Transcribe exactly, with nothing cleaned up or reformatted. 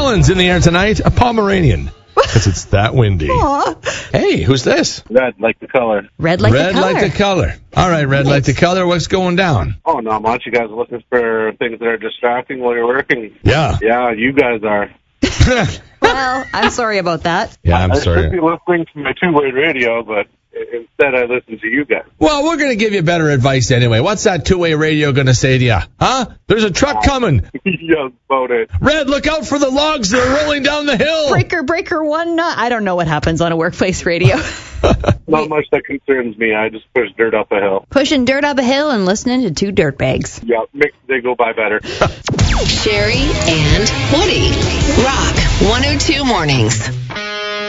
Ellen's in the air tonight, a Pomeranian. Because it's that windy. Aww. Hey, who's this? Red, like the color. Red like Red the color. like the color. All right, red Nice. like the color. What's going down? Oh, not much. You guys are looking for things that are distracting while you're working. Yeah. Yeah, you guys are. Well, I'm sorry about that. Yeah, I'm I should be sorry. listening to my two-way radio, but instead I listen to you guys. Well, we're going to give you better advice anyway. What's that two-way radio going to say to you? Huh? There's a truck coming. Yeah, about it. Red, look out for the logs. They're rolling down the hill. Breaker, breaker, one knot. I don't know what happens on a workplace radio. Not much that concerns me. I just push dirt up a hill. Pushing dirt up a hill and listening to two dirtbags. Yeah, makes the day go by better. Sherry and Woody. Rock one oh two Mornings.